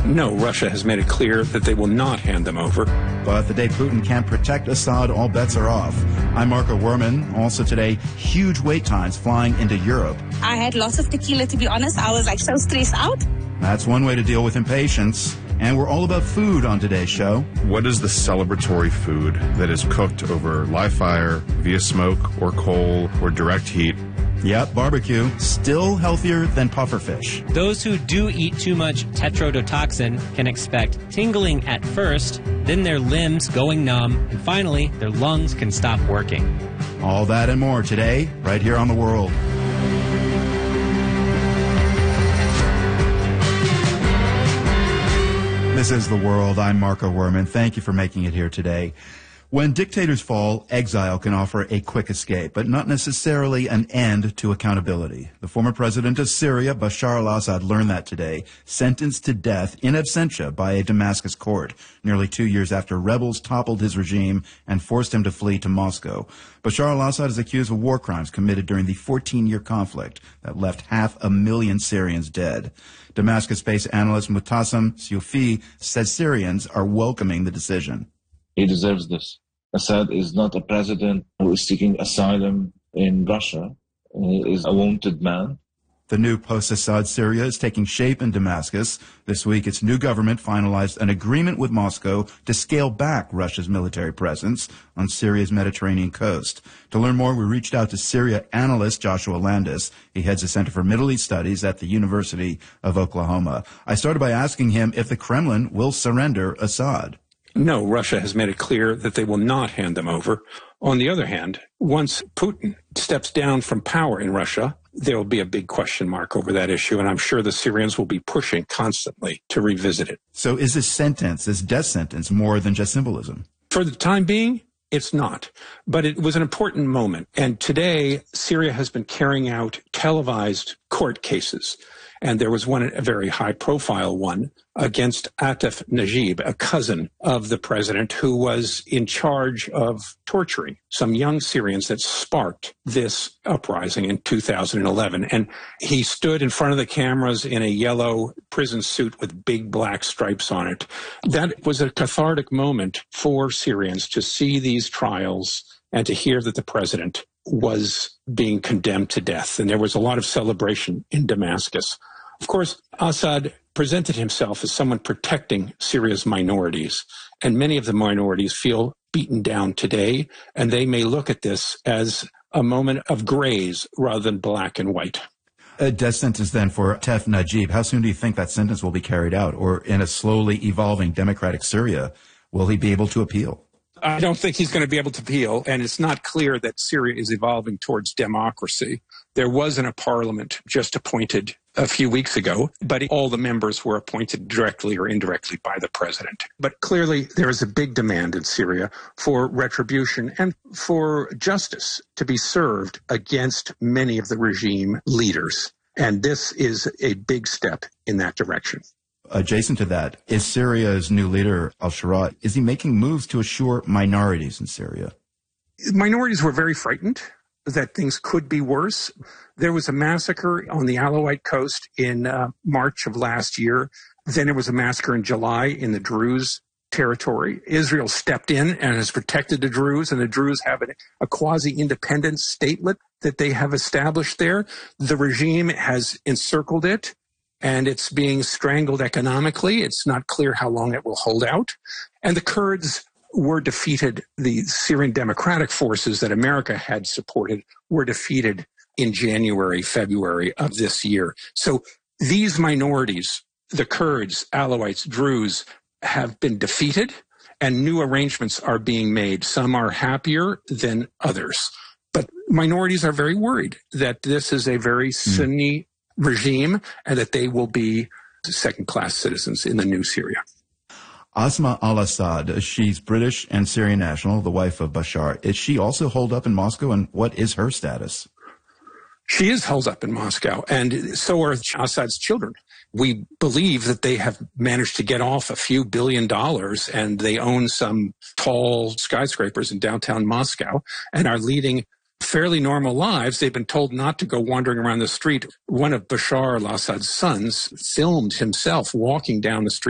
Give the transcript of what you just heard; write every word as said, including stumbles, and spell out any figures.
No, Russia has made it clear that they will not hand them over. But the day Putin can't protect Assad, all bets are off. I'm Marco Werman. Also today, huge wait times flying into Europe. I had lots of tequila, to be honest. I was like so stressed out. That's one way to deal with impatience. And we're all about food on today's show. What is the celebratory food that is cooked over live fire, via smoke or coal or direct heat? Yep, barbecue. Still healthier than pufferfish. Those who do eat too much tetrodotoxin can expect tingling at first, then their limbs going numb, and finally, their lungs can stop working. All that and more today, right here on The World. This is The World. I'm Marco Werman. Thank you for making it here today. When dictators fall, exile can offer a quick escape, but not necessarily an end to accountability. The former president of Syria, Bashar al-Assad, learned that today, sentenced to death in absentia by a Damascus court, nearly two years after rebels toppled his regime and forced him to flee to Moscow. Bashar al-Assad is accused of war crimes committed during the fourteen-year conflict that left half a million Syrians dead. Damascus-based analyst Mutasam Siufi says Syrians are welcoming the decision. He deserves this. Assad is not a president who is seeking asylum in Russia. He is a wanted man. The new post-Assad Syria is taking shape in Damascus. This week, its new government finalized an agreement with Moscow to scale back Russia's military presence on Syria's Mediterranean coast. To learn more, we reached out to Syria analyst Joshua Landis. He heads the Center for Middle East Studies at the University of Oklahoma. I started by asking him if the Kremlin will surrender Assad. No, Russia has made it clear that they will not hand them over. On the other hand, once Putin steps down from power in Russia, there will be a big question mark over that issue, and I'm sure the Syrians will be pushing constantly to revisit it. So is this sentence, this death sentence, more than just symbolism? For the time being, it's not. But it was an important moment. And today, Syria has been carrying out televised court cases. And there was one, a very high-profile one, against Atef Najib, a cousin of the president who was in charge of torturing some young Syrians that sparked this uprising in two thousand eleven. And he stood in front of the cameras in a yellow prison suit with big black stripes on it. That was a cathartic moment for Syrians to see these trials and to hear that the president was being condemned to death. And there was a lot of celebration in Damascus. Of course, Assad presented himself as someone protecting Syria's minorities, and many of the minorities feel beaten down today, and they may look at this as a moment of grays rather than black and white. A death sentence then for Atef Najib. How soon do you think that sentence will be carried out? Or in a slowly evolving democratic Syria, will he be able to appeal? I don't think he's going to be able to appeal, and it's not clear that Syria is evolving towards democracy. There wasn't a parliament just appointed a few weeks ago, but all the members were appointed directly or indirectly by the president. But clearly, there is a big demand in Syria for retribution and for justice to be served against many of the regime leaders. And this is a big step in that direction. Adjacent to that, is Syria's new leader, al-Shara, is he making moves to assure minorities in Syria? Minorities were very frightened that things could be worse. There was a massacre on the Alawite coast in uh, March of last year. Then there was a massacre in July in the Druze territory. Israel stepped in and has protected the Druze, and the Druze have a, a quasi-independent statelet that they have established there. The regime has encircled it, and it's being strangled economically. It's not clear how long it will hold out. And the Kurds were defeated. The Syrian Democratic Forces that America had supported were defeated in January, February of this year. So these minorities, the Kurds, Alawites, Druze, have been defeated, and new arrangements are being made. Some are happier than others. But minorities are very worried that this is a very mm. Sunni regime and that they will be second-class citizens in the new Syria. Asma al-Assad, she's British and Syrian national, the wife of Bashar. Is she also holed up in Moscow, and what is her status? She is held up in Moscow, and so are Assad's children. We believe that they have managed to get off a few billion dollars, and they own some tall skyscrapers in downtown Moscow and are leading fairly normal lives. They've been told not to go wandering around the street. One of Bashar al-Assad's sons filmed himself walking down the street